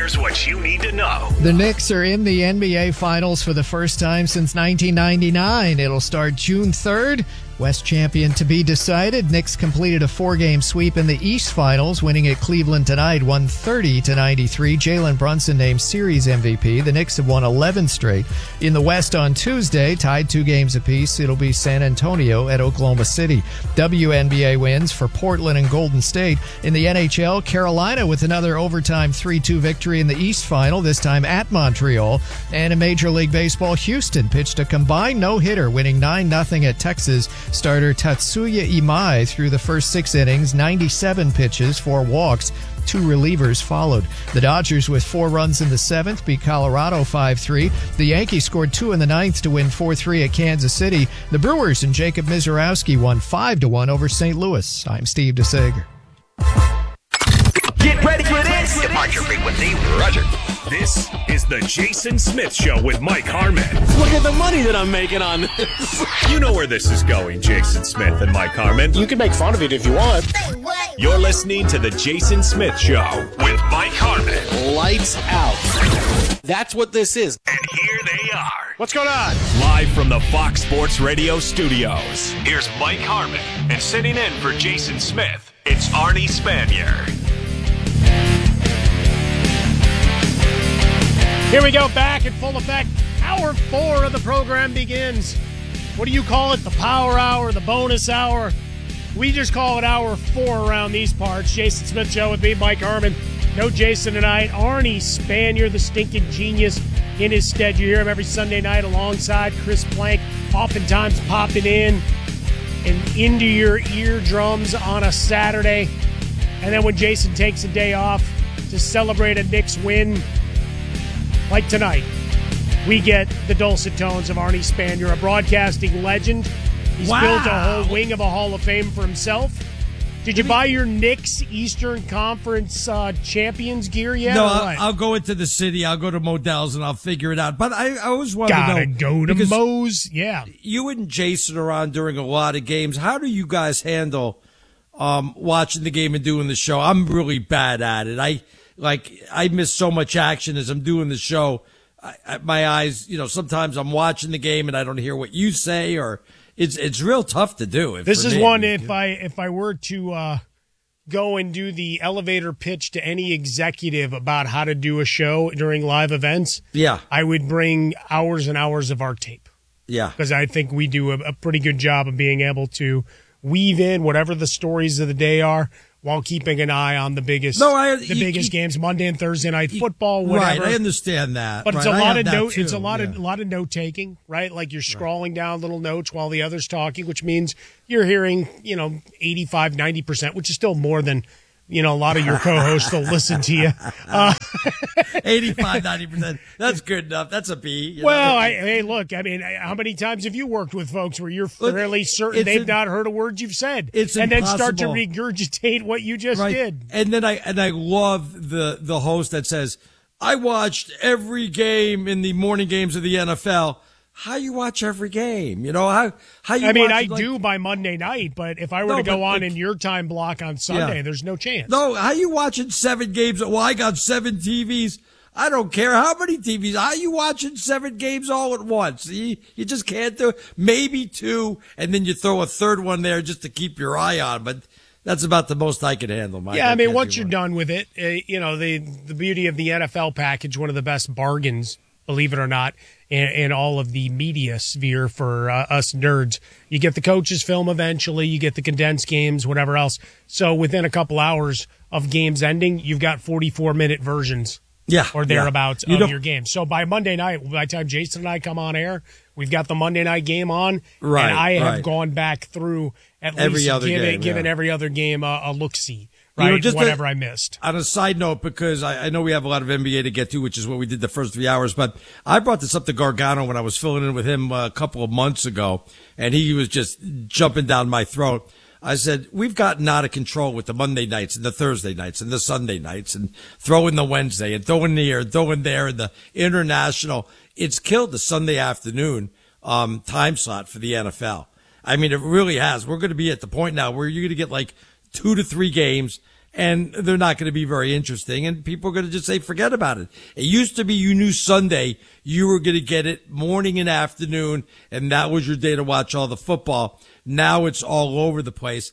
Here's what you need to know. The Knicks are in the NBA Finals for the first time since 1999. It'll start June 3rd. West champion to be decided. Knicks completed a 4-game sweep in the East Finals, winning at Cleveland tonight 130-93. Jalen Brunson named Series MVP. The Knicks have won 11 straight. In the West on Tuesday, tied 2 games apiece, it'll be San Antonio at Oklahoma City. WNBA wins for Portland and Golden State. In the NHL, Carolina with another overtime 3-2 victory in the East Final, this time at Montreal. And in Major League Baseball, Houston pitched a combined no-hitter, winning 9-0 at Texas. Starter Tatsuya Imai threw the first 6 innings, 97 pitches, 4 walks. 2 relievers followed. The Dodgers, with 4 runs in the 7th, beat Colorado 5-3. The Yankees scored 2 in the 9th to win 4-3 at Kansas City. The Brewers and Jacob Mizorowski won 5-1 over St. Louis. I'm Steve DeSager. Get ready for this. Departure frequency, Roger. This is the Jason Smith Show with Mike Harmon. Look at the money that I'm making on this. You know where this is going, Jason Smith and Mike Harmon. You can make fun of it if you want. You're listening to the Jason Smith Show with Mike Harmon. Lights out. That's what this is. And here they are. What's going on? Live from the Fox Sports Radio studios, here's Mike Harmon. And sitting in for Jason Smith, it's Arnie Spanier. Here we go, back in full effect. Hour 4 of the program begins. What do you call it? The power hour, the bonus hour? We just call it hour 4 around these parts. Jason Smith Show with me, Mike Harmon. No Jason tonight. Arnie Spanier, the stinking genius, in his stead. You hear him every Sunday night alongside Chris Plank, oftentimes popping in and into your eardrums on a Saturday. And then when Jason takes a day off to celebrate a Knicks win, like tonight, we get the dulcet tones of Arnie Spanier, a broadcasting legend. He's built a whole wing of a Hall of Fame for himself. Did you buy your Knicks Eastern Conference champions gear yet? No, I'll go into the city. I'll go to Modell's and I'll figure it out. But I always want to know. Go to Moe's. Yeah. You and Jason are on during a lot of games. How do you guys handle watching the game and doing the show? I'm really bad at it. I miss so much action as I'm doing the show. My eyes, sometimes I'm watching the game and I don't hear what you say, or it's real tough to do. This is one, if I were to go and do the elevator pitch to any executive about how to do a show during live events, I would bring hours and hours of our tape. Yeah. Because I think we do a pretty good job of being able to weave in whatever the stories of the day are, while keeping an eye on the biggest games, Monday and Thursday night football, whatever. Right, I understand that. But it's a lot of note. It's a lot of note taking, right? Like you're scrolling down little notes while the other's talking, which means you're hearing, 85, 90%, which is still more than, a lot of your co-hosts will listen to you. 85, 90%. That's good enough. That's a B. Well, hey, look, how many times have you worked with folks where you're fairly certain they've not heard a word you've said? And then start to regurgitate what you just did. And then I love the host that says, I watched every game in the morning games of the NFL. How you watch every game? How you I do by Monday night, but if I were to go on in your time block on Sunday, there's no chance. No, how you watching 7 games? Well, I got 7 TVs. I don't care how many TVs. How you watching 7 games all at once? You just can't do it. Maybe 2, and then you throw a third one there just to keep your eye on. But that's about the most I can handle, Mike. Yeah, once you're done with it, the beauty of the NFL package, one of the best bargains, believe it or not, in all of the media sphere for us nerds. You get the coaches' film eventually, you get the condensed games, whatever else. So within a couple hours of games ending, you've got 44-minute versions or thereabouts of your game. So by Monday night, by the time Jason and I come on air, we've got the Monday night game on, and I have gone back through at least given every other game a look-see. Right, whatever I missed. On a side note, because I know we have a lot of NBA to get to, which is what we did the first 3 hours, but I brought this up to Gargano when I was filling in with him a couple of months ago, and he was just jumping down my throat. I said, we've gotten out of control with the Monday nights and the Thursday nights and the Sunday nights and throwing the Wednesday and throwing here and throwing there and the international. It's killed the Sunday afternoon time slot for the NFL. It really has. We're going to be at the point now where you're going to get like 2 to 3 games, and they're not going to be very interesting, and people are going to just say, forget about it. It used to be you knew Sunday you were going to get it morning and afternoon, and that was your day to watch all the football. Now it's all over the place.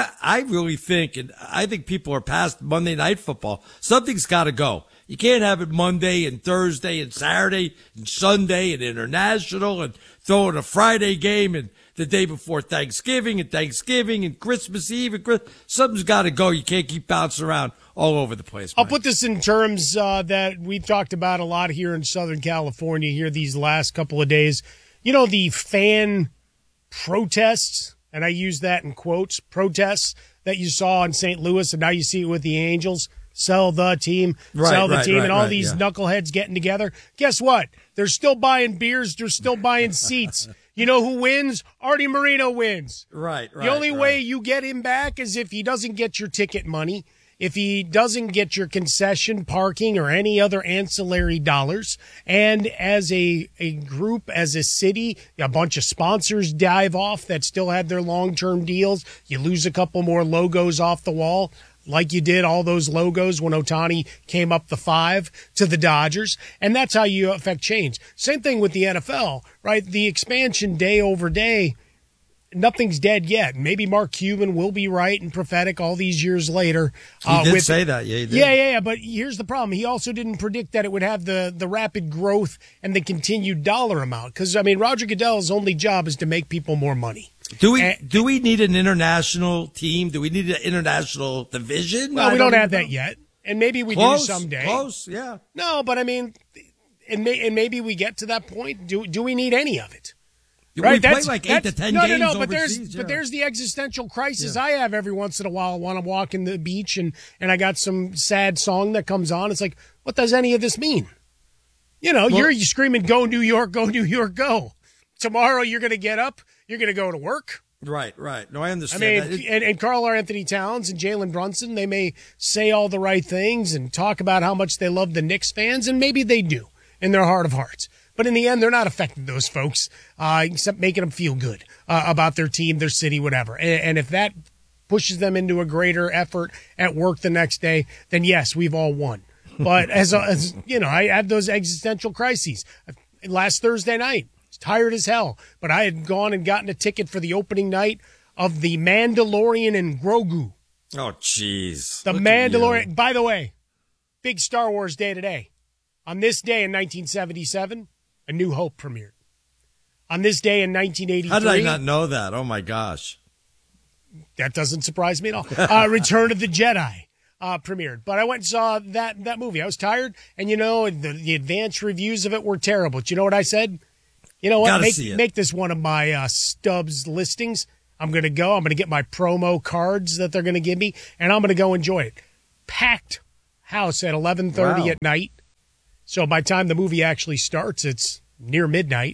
I really think, and I think people are past Monday Night Football. Something's got to go. You can't have it Monday and Thursday and Saturday and Sunday and international and throw in a Friday game and the day before Thanksgiving and Christmas Eve and something's got to go. You can't keep bouncing around all over the place. I'll put this in terms that we've talked about a lot here in Southern California here these last couple of days. You know, the fan protests, and I use that in quotes, protests that you saw in St. Louis, and now you see it with the Angels. Sell the team, and all these knuckleheads getting together. Guess what? They're still buying beers. They're still buying seats. You know who wins? Artie Moreno wins. Right. The only way you get him back is if he doesn't get your ticket money, if he doesn't get your concession, parking, or any other ancillary dollars. And as a group, as a city, a bunch of sponsors dive off that still had their long-term deals. You lose a couple more logos off the wall, like you did all those logos when Ohtani came up the 5 to the Dodgers. And that's how you affect change. Same thing with the NFL, right? The expansion day over day, nothing's dead yet. Maybe Mark Cuban will be right and prophetic all these years later. He did say that. Yeah, he did. Yeah. But here's the problem. He also didn't predict that it would have the rapid growth and the continued dollar amount. Because, I mean, Roger Goodell's only job is to make people more money. Do we need an international team? Do we need an international division? Well, we don't have that yet, and maybe we do someday. Close, yeah. No, but I mean, and maybe we get to that point. Do we need any of it? Right? We play like 8 to 10 games No. But overseas, there's the existential crisis I have every once in a while. I want to walk in the beach, and I got some sad song that comes on. It's like, what does any of this mean? You know, you're screaming, "Go New York, go New York, go!" Tomorrow you're going to get up. You're going to go to work. Right. No, I understand. I mean, and Carl Anthony Towns and Jalen Brunson, they may say all the right things and talk about how much they love the Knicks fans, and maybe they do in their heart of hearts. But in the end, they're not affecting those folks, except making them feel good about their team, their city, whatever. And if that pushes them into a greater effort at work the next day, then yes, we've all won. But as you know, I had those existential crises last Thursday night. Tired as hell, but I had gone and gotten a ticket for the opening night of The Mandalorian and Grogu. Oh, jeez. The Mandalorian. By the way, big Star Wars day today. On this day in 1977, A New Hope premiered. On this day in 1983. How did I not know that? Oh, my gosh. That doesn't surprise me at all. Return of the Jedi premiered. But I went and saw that movie. I was tired, and, you know, the advanced reviews of it were terrible. But you know what I said? You know what? Make this one of my Stubbs listings. I'm going to go. I'm going to get my promo cards that they're going to give me, and I'm going to go enjoy it. Packed house at 11:30 at night. So by the time the movie actually starts, it's near midnight.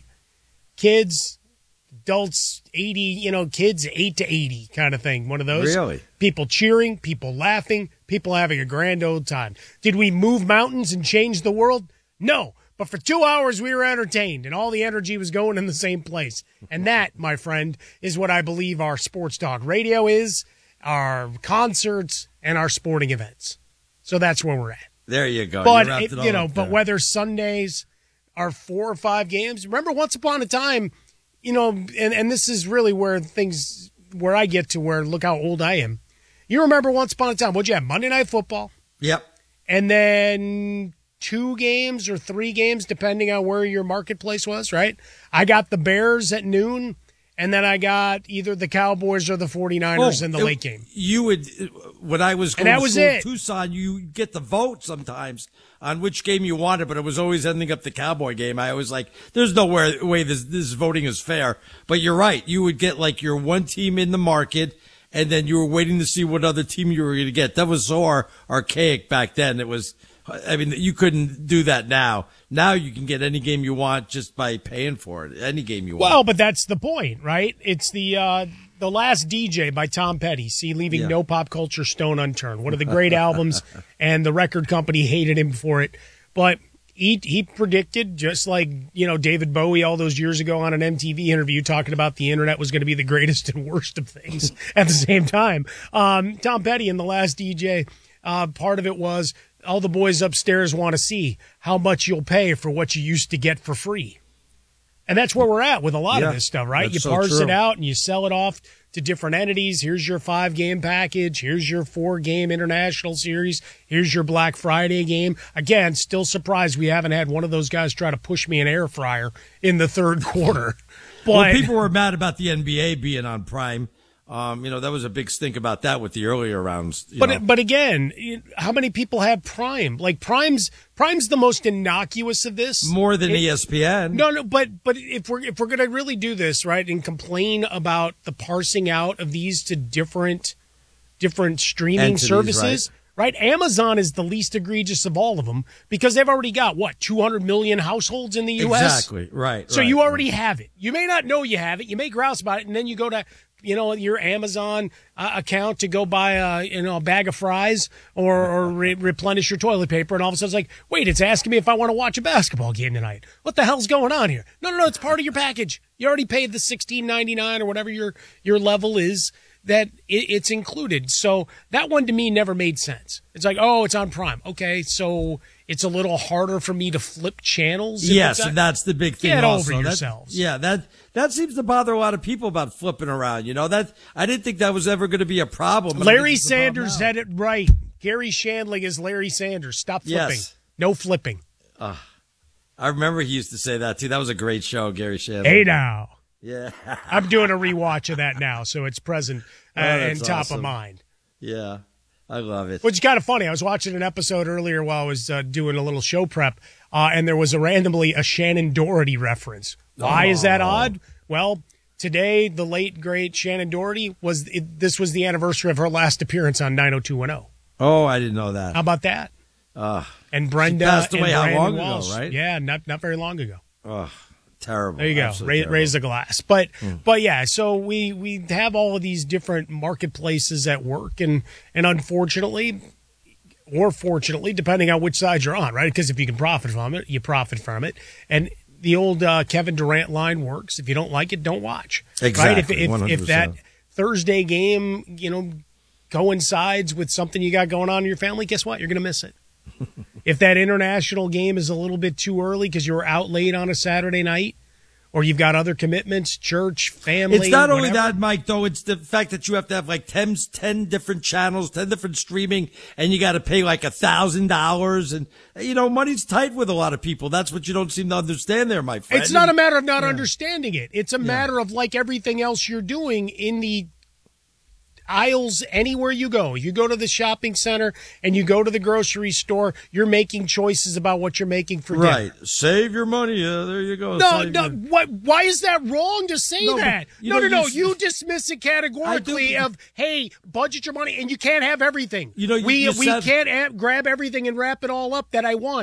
Kids, adults, 80, kids 8 to 80 kind of thing. One of those. Really? People cheering, people laughing, people having a grand old time. Did we move mountains and change the world? No. But for 2 hours, we were entertained, and all the energy was going in the same place. And that, my friend, is what I believe our sports talk radio is, our concerts, and our sporting events. So that's where we're at. There you go. But, but whether Sundays are 4 or 5 games, remember once upon a time, and this is really where I get to where, look how old I am. You remember once upon a time, what'd you have? Monday Night Football. Yep. And then 2 games or 3 games, depending on where your marketplace was, right? I got the Bears at noon, and then I got either the Cowboys or the 49ers in the late game. You would, when I was going to school in Tucson, you get the vote sometimes on which game you wanted, but it was always ending up the Cowboy game. I was like, there's no way this voting is fair. But you're right. You would get like your one team in the market, and then you were waiting to see what other team you were going to get. That was so archaic back then. It was, you couldn't do that now. Now you can get any game you want just by paying for it. Any game you want. Well, but that's the point, right? It's the Last DJ by Tom Petty. See, leaving no pop culture stone unturned. One of the great albums, and the record company hated him for it. But he predicted, just like, David Bowie all those years ago on an MTV interview talking about the internet was going to be the greatest and worst of things at the same time. Tom Petty in The Last DJ, part of it was all the boys upstairs want to see how much you'll pay for what you used to get for free. And that's where we're at with a lot of this stuff, right? You parse it out and you sell it off to different entities. Here's your 5-game package. Here's your 4-game international series. Here's your Black Friday game. Again, still surprised we haven't had one of those guys try to push me an air fryer in the third quarter. But people were mad about the NBA being on Prime. That was a big stink about that with the earlier rounds. But again, how many people have Prime? Like Prime's the most innocuous of this. More than ESPN. No, but if we're going to really do this, right, and complain about the parsing out of these to different streaming entities, services, right? Amazon is the least egregious of all of them because they've already got 200 million households in the U.S. Exactly, right. So you already have it. You may not know you have it. You may grouse about it, and then you go to your Amazon account to go buy a bag of fries or replenish your toilet paper, and all of a sudden it's like, wait, it's asking me if I want to watch a basketball game tonight. What the hell's going on here? No, it's part of your package. You already paid the $16.99 or whatever your level is. That it's included. So that one to me never made sense. It's like, it's on Prime. Okay, so it's a little harder for me to flip channels. Yes, and that's the big thing. Get also. over yourselves. That seems to bother a lot of people about flipping around. That I didn't think that was ever going to be a problem. Larry Sanders had it right. Gary Shandling is Larry Sanders. Stop flipping. Yes. No flipping. I remember he used to say that too. That was a great show, Gary Shandling. Hey now. Yeah. I'm doing a rewatch of that now, so it's present and top of mind. Yeah, I love it. Which is kind of funny. I was watching an episode earlier while I was doing a little show prep, and there was randomly a Shannon Doherty reference. Why is that odd? Well, today, the late, great Shannon Doherty, this was the anniversary of her last appearance on 90210. Oh, I didn't know that. How about that? And Brenda she passed away and how long Walsh. ago, right? Yeah, not very long ago. Oh, terrible. There you go. Raise the glass. But yeah, so we have all of these different marketplaces at work, and unfortunately, or fortunately, depending on which side you're on, right? Because if you can profit from it, you profit from it. And the old Kevin Durant line works. If you don't like it, don't watch. Exactly. Right? If that Thursday game, coincides with something you got going on in your family, guess what? You're going to miss it. If that international game is a little bit too early because you were out late on a Saturday night, or you've got other commitments, church, family. It's not only that, Mike, though. It's the fact that you have to have like 10 different channels, 10 different streaming, and you got to pay like $1,000. And, money's tight with a lot of people. That's what you don't seem to understand there, my friend. It's not a matter of not understanding it. It's a matter of, like everything else you're doing in the aisles anywhere you go. You go to the shopping center and you go to the grocery store, you're making choices about what you're making for dinner. Right. Save your money. There you go. Why is that wrong to say that? No. You dismiss it categorically of, hey, budget your money and you can't have everything. We can't grab everything and wrap it all up that I want.